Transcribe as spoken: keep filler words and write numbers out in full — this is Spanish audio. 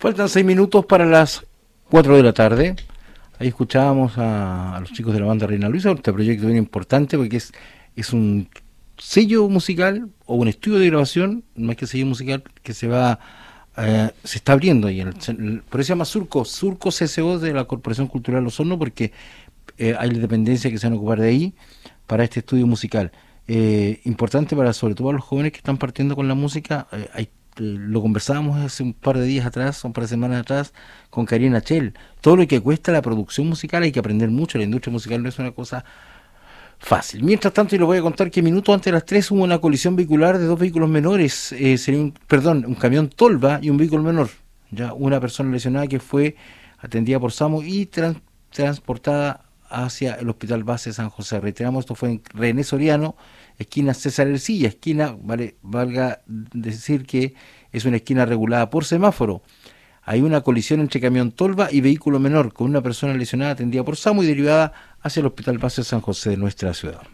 Faltan seis minutos para las cuatro de la tarde. Ahí escuchábamos a, a los chicos de la banda Reina Luisa, este proyecto bien importante porque es, es un sello musical o un estudio de grabación, más que sello musical, que se va eh, se está abriendo ahí. En el, el, por eso se llama Surco, Surco C C O de la Corporación Cultural Osorno, porque eh, hay dependencias que se van a ocupar de ahí para este estudio musical. Eh, importante para sobre todo a los jóvenes que están partiendo con la música. eh, hay Lo conversábamos hace un par de días atrás, un par de semanas atrás, con Karina Chell. Todo lo que cuesta la producción musical, hay que aprender mucho. La industria musical no es una cosa fácil. Mientras tanto, y les voy a contar que minutos antes de las tres hubo una colisión vehicular de dos vehículos menores. Eh, sería un, perdón, un camión Tolva y un vehículo menor. Ya una persona lesionada que fue atendida por SAMU y trans, transportada hacia el Hospital Base San José. Reiteramos, esto fue en René Soriano, esquina César Ercilla, esquina, vale, valga decir que es una esquina regulada por semáforo. Hay una colisión entre camión Tolva y vehículo menor, con una persona lesionada atendida por SAMU y derivada hacia el Hospital Base San José de nuestra ciudad.